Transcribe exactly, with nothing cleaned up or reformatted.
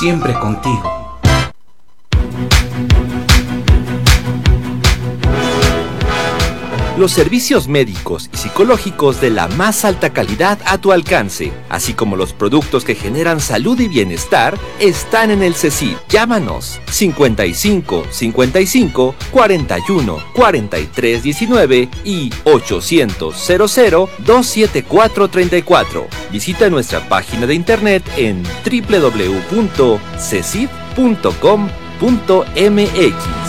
siempre contigo. Los servicios médicos y psicológicos de la más alta calidad a tu alcance, así como los productos que generan salud y bienestar, están en el CECID. Llámanos cincuenta y cinco, cincuenta y cinco, cuarenta y uno, cuarenta y tres, diecinueve y ochocientos, cero cero, dos siete cuatro, treinta y cuatro. Visita nuestra página de internet en doble u doble u doble u punto cecid punto com punto m x.